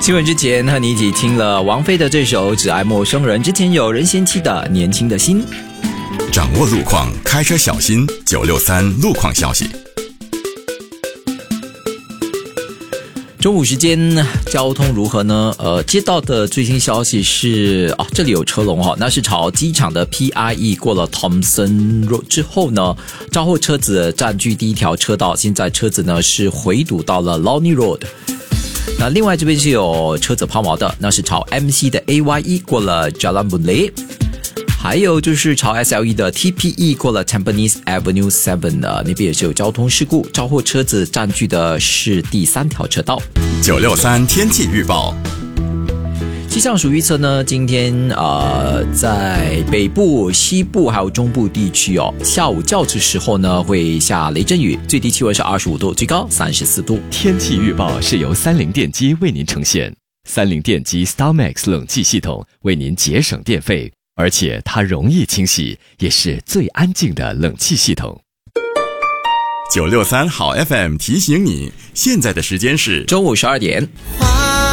新闻之前和你一起听了王菲的这首《只爱陌生人》，之前有任贤齐的《年轻的心》。 掌握路况，开车小心。963路况消息。 中午时间交通如何呢？接到的最新消息是这里有车龙那是朝机场的 PIE 过了 Thomson Road 之后呢，照后车子占据第一条车道，现在车子呢是回堵到了 Lornie Road。那另外这边是有车子抛锚的，那是朝 MC 的 AYE 过了 Jalan Boon-Lay， 还有就是朝 SLE 的 TPE 过了 Tampines Avenue 7那边也是有交通事故，照后车子占据的是第3条车道。 963天气预报。 气象署预测呢，今天在北部、西部还有中部地区下午较迟时候呢会下雷阵雨，最低气温是25度，最高34度。 天气预报是由三菱电机为您呈现，三菱电机 StarMax 冷气系统为您节省电费，而且它容易清洗，也是最安静的冷气系统。 963好 FM 提醒你，现在的时间是中午12点。